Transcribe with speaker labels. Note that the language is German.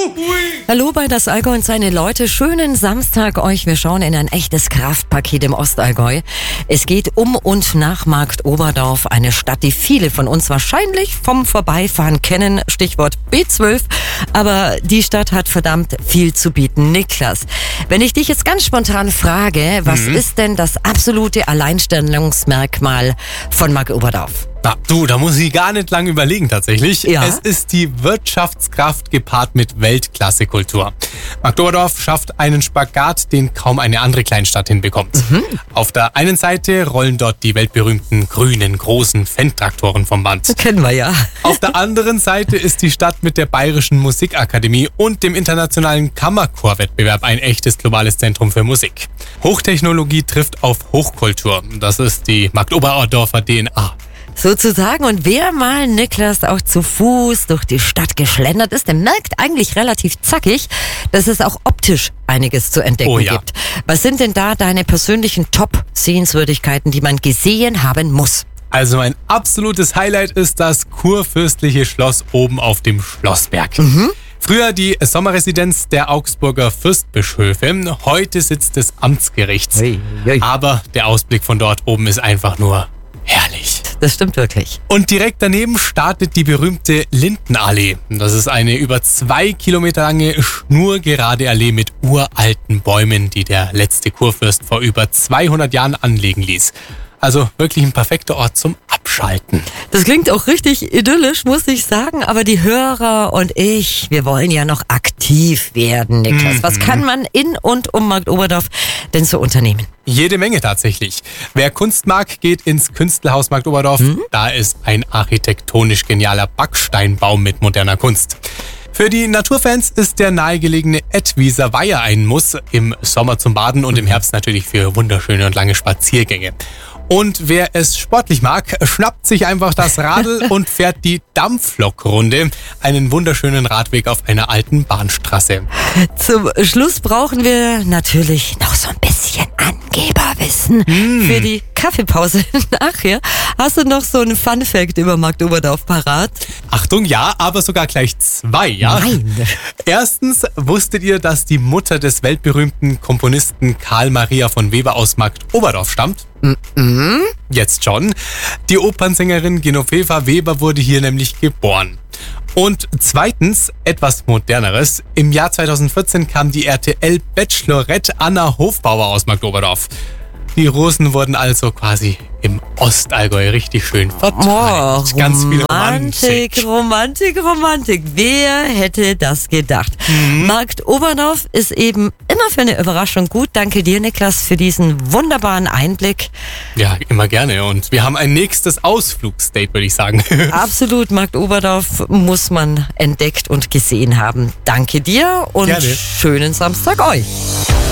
Speaker 1: Hallo bei das Allgäu und seine Leute. Schönen Samstag euch. Wir schauen in ein echtes Kraftpaket im Ostallgäu. Es geht um und nach Marktoberdorf, eine Stadt, die viele von uns wahrscheinlich vom Vorbeifahren kennen. Stichwort B12. Aber die Stadt hat verdammt viel zu bieten. Niklas, wenn ich dich jetzt ganz spontan frage, was ist denn das absolute Alleinstellungsmerkmal von Marktoberdorf?
Speaker 2: Na, du, da muss ich gar nicht lange überlegen tatsächlich.
Speaker 1: Ja.
Speaker 2: Es ist die Wirtschaftskraft gepaart mit Weltklasse-Kultur. Marktoberdorf schafft einen Spagat, den kaum eine andere Kleinstadt hinbekommt. Auf der einen Seite rollen dort die weltberühmten grünen, großen Fendt-Traktoren vom Band.
Speaker 1: Kennen wir ja.
Speaker 2: Auf der anderen Seite ist die Stadt mit der Bayerischen Musikakademie und dem internationalen Kammerchorwettbewerb ein echtes globales Zentrum für Musik. Hochtechnologie trifft auf Hochkultur. Das ist die Marktoberdorfer DNA.
Speaker 1: Sozusagen. Und wer mal, Niklas, auch zu Fuß durch die Stadt geschlendert ist, der merkt eigentlich relativ zackig, dass es auch optisch einiges zu entdecken gibt. Was sind denn da deine persönlichen Top-Sehenswürdigkeiten, die man gesehen haben muss?
Speaker 2: Also ein absolutes Highlight ist das kurfürstliche Schloss oben auf dem Schlossberg. Früher die Sommerresidenz der Augsburger Fürstbischöfe, heute Sitz des Amtsgerichts. Aber der Ausblick von dort oben ist einfach nur herrlich.
Speaker 1: Das stimmt wirklich.
Speaker 2: Und direkt daneben startet die berühmte Lindenallee. Das ist eine über 2 Kilometer lange schnurgerade Allee mit uralten Bäumen, die der letzte Kurfürst vor über 200 Jahren anlegen ließ. Also wirklich ein perfekter Ort zum Abschalten.
Speaker 1: Das klingt auch richtig idyllisch, muss ich sagen. Aber die Hörer und ich, wir wollen ja noch aktiv werden, Niklas. Was kann man in und um Marktoberdorf denn so unternehmen?
Speaker 2: Jede Menge tatsächlich. Wer Kunst mag, geht ins Künstlerhaus Marktoberdorf. Da ist ein architektonisch genialer Backsteinbaum mit moderner Kunst. Für die Naturfans ist der nahegelegene Edwieser Weiher ein Muss, im Sommer zum Baden und im Herbst natürlich für wunderschöne und lange Spaziergänge. Und wer es sportlich mag, schnappt sich einfach das Radl und fährt die Dampflokrunde, einen wunderschönen Radweg auf einer alten Bahnstraße.
Speaker 1: Zum Schluss brauchen wir natürlich noch so ein bisschen Angeberwissen für die Kaffeepause nachher. Hast du noch so einen Fun-Fact über Marktoberdorf parat?
Speaker 2: Achtung, ja, aber sogar gleich 2, ja?
Speaker 1: Nein.
Speaker 2: Erstens, wusstet ihr, dass die Mutter des weltberühmten Komponisten Karl Maria von Weber aus Marktoberdorf stammt? Jetzt schon. Die Opernsängerin Genoveva Weber wurde hier nämlich geboren. Und zweitens, etwas Moderneres. Im Jahr 2014 kam die RTL Bachelorette Anna Hofbauer aus Marktoberdorf. Die Rosen wurden also quasi im Ostallgäu richtig schön verteilt. Ganz viel Romantik.
Speaker 1: Romantik. Wer hätte das gedacht? Marktoberdorf ist eben immer für eine Überraschung gut. Danke dir, Niklas, für diesen wunderbaren Einblick.
Speaker 2: Ja, immer gerne. Und wir haben ein nächstes Ausflugsdate, würde ich sagen.
Speaker 1: Absolut, Marktoberdorf muss man entdeckt und gesehen haben. Danke dir und
Speaker 2: Gerne.
Speaker 1: schönen Samstag euch.